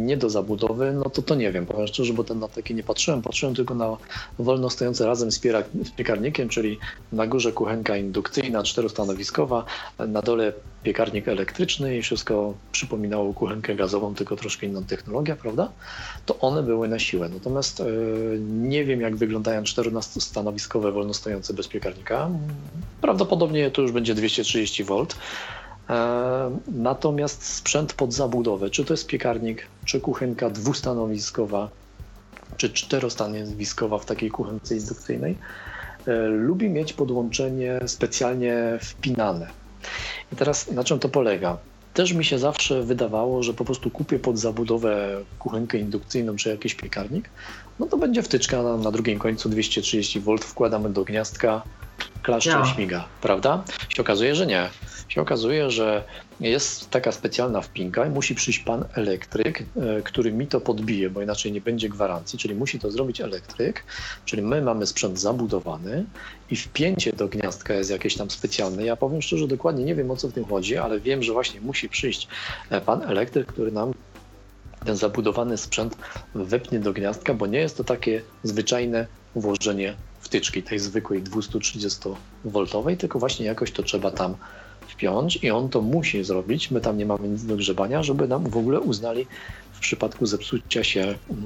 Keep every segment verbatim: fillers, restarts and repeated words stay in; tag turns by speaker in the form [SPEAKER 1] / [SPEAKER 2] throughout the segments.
[SPEAKER 1] nie do zabudowy, no to to nie wiem, powiem szczerze, bo ten na taki nie patrzyłem, patrzyłem tylko na wolno stojące razem z, piera, z piekarnikiem, czyli na górze kuchenka indukcyjna, czterostanowiskowa, na dole piekarnik elektryczny i wszystko przypominało kuchenkę gazową, tylko troszkę inną technologię, prawda? To one były na siłę. Natomiast yy, nie wiem, jak wyglądają czterostanowiskowe wolno stojące bez piekarnika. Prawdopodobnie to już będzie dwieście trzydzieści wolt. Natomiast sprzęt pod zabudowę, czy to jest piekarnik, czy kuchenka dwustanowiskowa, czy czterostanowiskowa w takiej kuchence indukcyjnej, lubi mieć podłączenie specjalnie wpinane. I teraz na czym to polega? Też mi się zawsze wydawało, że po prostu kupię pod zabudowę kuchenkę indukcyjną czy jakiś piekarnik, no to będzie wtyczka na, na drugim końcu dwieście trzydzieści wolt, wkładamy do gniazdka, klaszcze,
[SPEAKER 2] Ja.
[SPEAKER 1] śmiga, prawda? Się okazuje, że nie. Się okazuje, że jest taka specjalna wpinka i musi przyjść pan elektryk, który mi to podbije, bo inaczej nie będzie gwarancji, czyli musi to zrobić elektryk, czyli my mamy sprzęt zabudowany i wpięcie do gniazdka jest jakieś tam specjalne. Ja powiem szczerze, dokładnie nie wiem, o co w tym chodzi, ale wiem, że właśnie musi przyjść pan elektryk, który nam ten zabudowany sprzęt wepnie do gniazdka, bo nie jest to takie zwyczajne włożenie wtyczki, tej zwykłej dwieście trzydzieści woltowej, tylko właśnie jakoś to trzeba tam wpiąć i on to musi zrobić. My tam nie mamy nic do grzebania, żeby nam w ogóle uznali w przypadku zepsucia się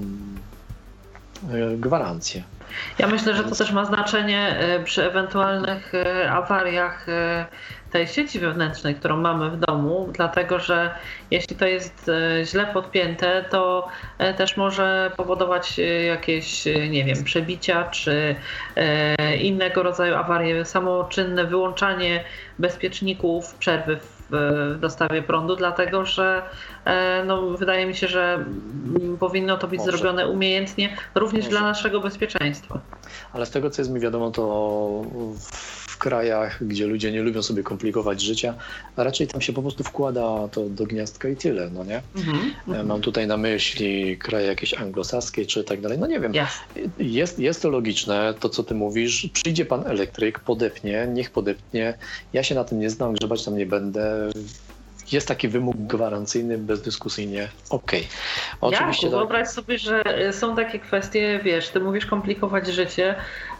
[SPEAKER 1] mm, gwarancję.
[SPEAKER 2] Ja myślę, że to też ma znaczenie przy ewentualnych awariach tej sieci wewnętrznej, którą mamy w domu, dlatego że jeśli to jest źle podpięte, to też może powodować jakieś, nie wiem, przebicia czy innego rodzaju awarie, samoczynne wyłączanie bezpieczników, przerwy w dostawie prądu, dlatego że no, wydaje mi się, że powinno to być
[SPEAKER 1] Może.
[SPEAKER 2] zrobione umiejętnie, również
[SPEAKER 1] Może.
[SPEAKER 2] dla naszego bezpieczeństwa.
[SPEAKER 1] Ale z tego, co jest mi wiadomo, to w krajach, gdzie ludzie nie lubią sobie komplikować życia, a raczej tam się po prostu wkłada to do gniazdka i tyle, no nie? Mm-hmm. Mam tutaj na myśli kraje jakieś anglosaskie czy tak dalej, no nie wiem.
[SPEAKER 2] Yes.
[SPEAKER 1] Jest, jest to logiczne, to co ty mówisz, przyjdzie pan elektryk, podepnie, niech podepnie, ja się na tym nie znam, grzebać tam nie będę. Jest taki wymóg gwarancyjny, bezdyskusyjnie okej.
[SPEAKER 2] Okay. Oczywiście tak. Wyobraź sobie, że są takie kwestie, wiesz, ty mówisz komplikować życie,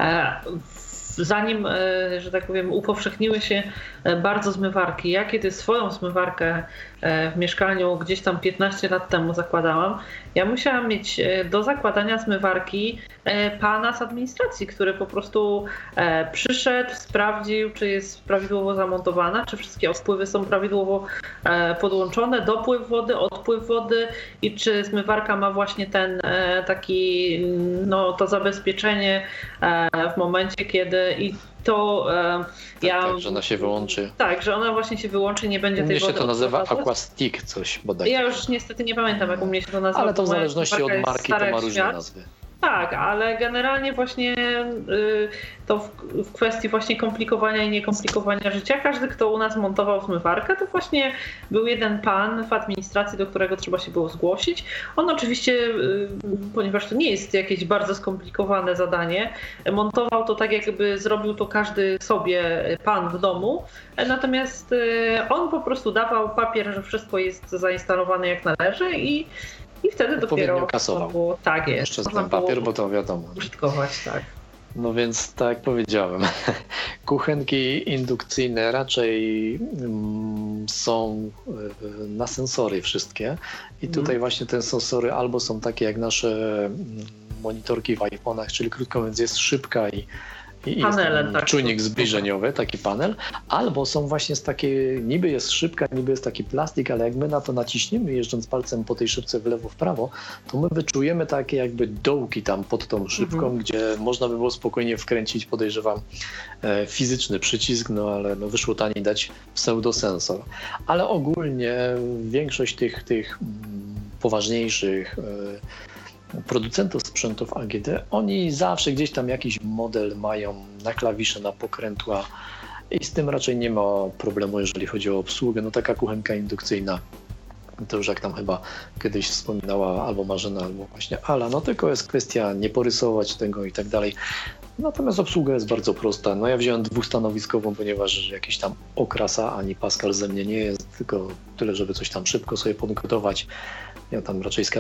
[SPEAKER 2] zanim, że tak powiem, upowszechniły się bardzo zmywarki. Ja kiedy swoją zmywarkę w mieszkaniu gdzieś tam piętnaście lat temu zakładałam, ja musiałam mieć do zakładania zmywarki pana z administracji, który po prostu przyszedł, sprawdził, czy jest prawidłowo zamontowana, czy wszystkie odpływy są prawidłowo podłączone, dopływ wody, odpływ wody i czy zmywarka ma właśnie ten taki, no to zabezpieczenie w momencie, kiedy i to
[SPEAKER 1] tak,
[SPEAKER 2] ja...
[SPEAKER 1] Tak, że ona się wyłączy.
[SPEAKER 2] Tak, że ona właśnie się wyłączy, nie będzie
[SPEAKER 1] u
[SPEAKER 2] tej
[SPEAKER 1] mnie
[SPEAKER 2] wody
[SPEAKER 1] się to nazywa
[SPEAKER 2] odprowadzać.
[SPEAKER 1] aquastick coś bodaj.
[SPEAKER 2] Ja już niestety nie pamiętam, jak u mnie się to nazywa.
[SPEAKER 1] Ale to w zależności od marki to ma różne
[SPEAKER 2] świat.
[SPEAKER 1] nazwy.
[SPEAKER 2] Tak, ale generalnie właśnie y, to w, w kwestii właśnie komplikowania i niekomplikowania życia, każdy, kto u nas montował zmywarkę, to właśnie był jeden pan w administracji, do którego trzeba się było zgłosić. On oczywiście, y, ponieważ to nie jest jakieś bardzo skomplikowane zadanie, montował to tak, jakby zrobił to każdy sobie pan w domu, natomiast y, on po prostu dawał papier, że wszystko jest zainstalowane jak należy i I wtedy dopiero
[SPEAKER 1] kasował.
[SPEAKER 2] Było, tak jest.
[SPEAKER 1] Jeszcze ten papier, bo to wiadomo.
[SPEAKER 2] Użytkować, tak.
[SPEAKER 1] No więc tak jak powiedziałem, kuchenki indukcyjne raczej mm, są na sensory wszystkie i tutaj mm. właśnie te sensory albo są takie jak nasze monitorki w iPhone'ach, czyli krótko mówiąc jest szybka i I
[SPEAKER 2] Panele,
[SPEAKER 1] jest
[SPEAKER 2] tak.
[SPEAKER 1] czujnik zbliżeniowy, taki panel, albo są właśnie z takiej, niby jest szybka, niby jest taki plastik, ale jak my na to naciśniemy, jeżdżąc palcem po tej szybce w lewo, w prawo, to my wyczujemy takie jakby dołki tam pod tą szybką, mhm. gdzie można by było spokojnie wkręcić, podejrzewam, e, fizyczny przycisk, no ale no, wyszło taniej dać pseudosensor. Ale ogólnie większość tych, tych mm, poważniejszych e, producentów sprzętów A G D, oni zawsze gdzieś tam jakiś model mają na klawisze, na pokrętła i z tym raczej nie ma problemu, jeżeli chodzi o obsługę. No taka kuchenka indukcyjna, to już jak tam chyba kiedyś wspominała albo Marzena, albo właśnie Ala, no tylko jest kwestia nie porysować tego i tak dalej. Natomiast obsługa jest bardzo prosta. No ja wziąłem dwustanowiskową, ponieważ jakiś tam okrasa ani Pascal ze mnie nie jest, tylko tyle, żeby coś tam szybko sobie podgotować. Ja tam raczej z